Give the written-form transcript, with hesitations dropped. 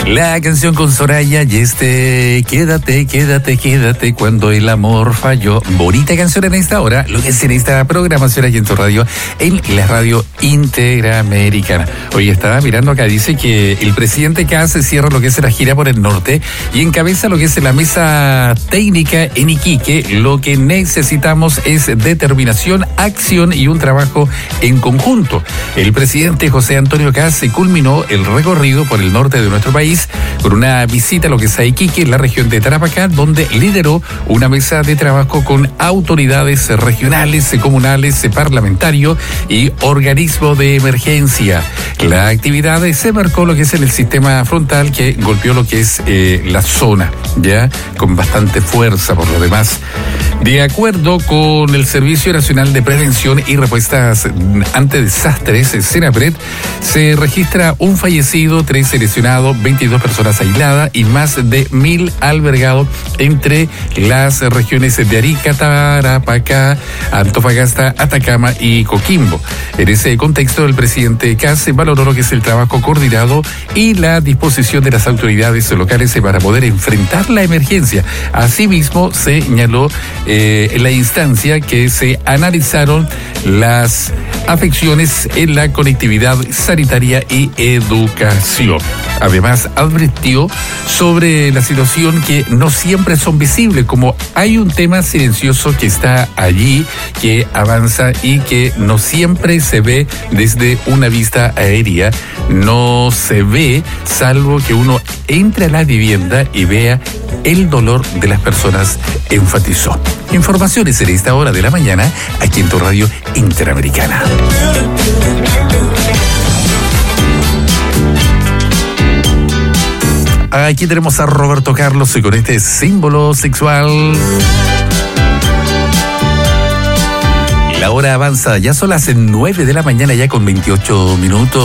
La canción con Soraya y quédate, quédate, quédate cuando el amor falló. Bonita canción en esta hora, lo que es en esta programación aquí en tu radio, en la radio interamericana. Hoy estaba mirando acá, dice que el presidente Kast cierra lo que es la gira por el norte y encabeza lo que es la mesa técnica en Iquique. Lo que necesitamos es determinación, acción y un trabajo en conjunto. El presidente José Antonio Kast culminó el recorrido por el norte de nuestro país con una visita a lo que es a Iquique, en la región de Tarapacá, donde lideró una mesa de trabajo con autoridades regionales, comunales, parlamentarios y organismos de emergencia. La actividad se marcó lo que es en el sistema frontal que golpeó lo que es la zona, ya con bastante fuerza por lo demás. De acuerdo con el Servicio Nacional de Prevención y Respuestas ante Desastres, SENAPRED, se registra un fallecido, 13 lesionados, 22 personas aisladas y más de 1.000 albergados entre las regiones de Arica, Tarapacá, Antofagasta, Atacama y Coquimbo. En ese contexto, el presidente Kast valoró lo que es el trabajo coordinado y la disposición de las autoridades locales para poder enfrentar la emergencia. Asimismo, señaló en la instancia que se analizaron las afecciones en la conectividad sanitaria y educación. Además, advirtió sobre la situación que no siempre son visibles, como hay un tema silencioso que está allí, que avanza y que no siempre se ve desde una vista aérea, no se ve salvo que uno entre a la vivienda y vea el dolor de las personas, enfatizó. Informaciones en esta hora de la mañana, aquí en tu radio interamericana. Aquí tenemos a Roberto Carlos y con este símbolo sexual. La hora avanza, ya son las 9 de la mañana, ya con 28 minutos.